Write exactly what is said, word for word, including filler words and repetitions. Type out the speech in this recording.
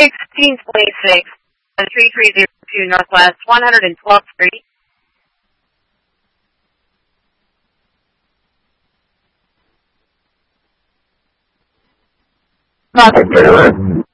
sixteen twenty-six and three three zero two Northwest one hundred twelfth Street. Nothing to